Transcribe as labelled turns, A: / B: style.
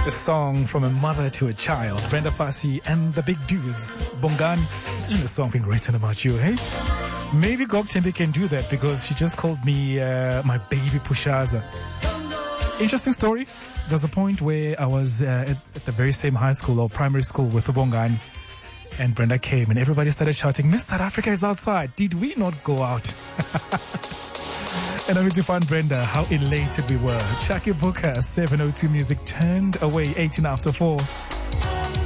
A: A song from a mother to a child. Brenda Fassie and the Big Dudes. Bongani. Isn't a song being written about you, hey? Maybe Gog Tembe can do that because she just called me my baby Pushaza. Interesting story. There's a point where I was at the very same high school or primary school with Bongani, and Brenda came and everybody started shouting, Miss South Africa is outside. Did we not go out? And I went to find Brenda, how elated we were. Chucky Booker, 702 Music, turned away 18 after 4.